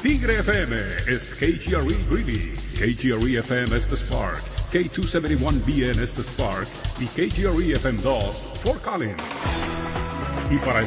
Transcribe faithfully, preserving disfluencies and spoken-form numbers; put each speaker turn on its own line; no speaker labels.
Tigre F M es K G R E Greeley, K G R E F M es The Spark, K doscientos setenta y uno B N es The Spark y K G R E F M dos Fort Collins. Y para